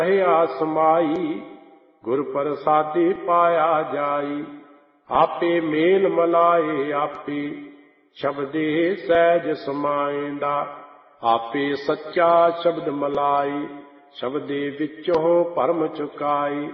ਰਹਿਆ ਸਮਾਈ, ਗੁਰ ਪ੍ਰਸਾਦੀ ਪਾਇਆ ਜਾਈ। ਆਪੇ ਮੇਲ ਮਲਾਏ ਆਪੇ, ਸ਼ਬਦੇ ਸਹਿਜ ਸਮਾਏਂਦਾ। ਆਪੇ ਸੱਚਾ ਸ਼ਬਦ ਮਲਾਈ, ਸ਼ਬਦੇ ਵਿੱਚੋਂ ਭਰਮ ਚੁਕਾਈ।